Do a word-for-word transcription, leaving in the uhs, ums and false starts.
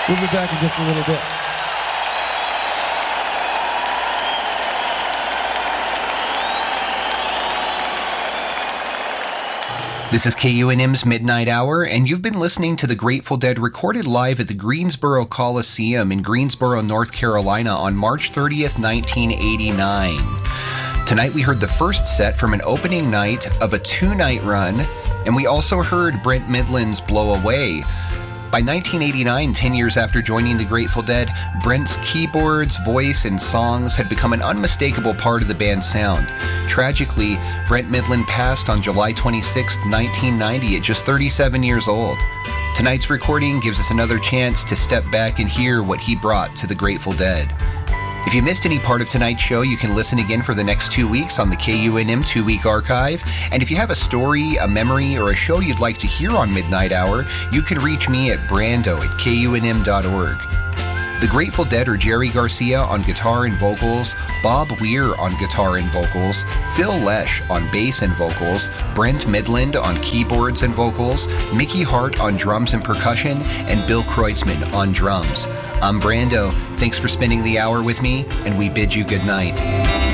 We'll be back in just a little bit. This is K U N M's Midnight Hour, and you've been listening to the Grateful Dead recorded live at the Greensboro Coliseum in Greensboro, North Carolina on March thirtieth, nineteen eighty-nine. Tonight we heard the first set from an opening night of a two-night run, and we also heard Brent Midland's Blow Away. By nineteen eighty-nine, ten years after joining the Grateful Dead, Brent's keyboards, voice, and songs had become an unmistakable part of the band's sound. Tragically, Brent Midland passed on July twenty-sixth, nineteen ninety at just thirty-seven years old. Tonight's recording gives us another chance to step back and hear what he brought to the Grateful Dead. If you missed any part of tonight's show, you can listen again for the next two weeks on the K U N M two-week archive. And if you have a story, a memory, or a show you'd like to hear on Midnight Hour, you can reach me at brando at K U N M dot org. The Grateful Dead are Jerry Garcia on guitar and vocals, Bob Weir on guitar and vocals, Phil Lesh on bass and vocals, Brent Midland on keyboards and vocals, Mickey Hart on drums and percussion, and Bill Kreutzmann on drums. I'm Brando. Thanks for spending the hour with me, and we bid you good night.